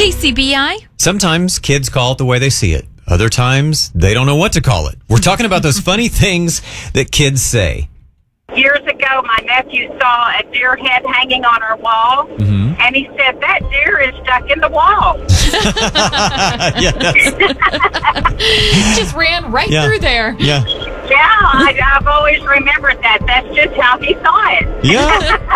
KCBI. Sometimes kids call it the way they see it. Other times, they don't know what to call it. We're talking about those funny things that kids say. Years ago, my nephew saw a deer head hanging on our wall, and he said, "That deer is stuck in the wall." Just ran right Yeah. through there. Yeah. Yeah, I've always remembered that. That's just how he saw it. Yeah.